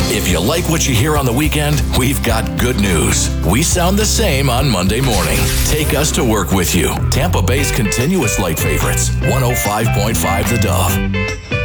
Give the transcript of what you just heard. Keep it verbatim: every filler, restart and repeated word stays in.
If you like what you hear on the weekend, we've got good news. We sound the same on Monday morning. Take us to work with you. Tampa Bay's continuous light favorites, one oh five point five The Dove.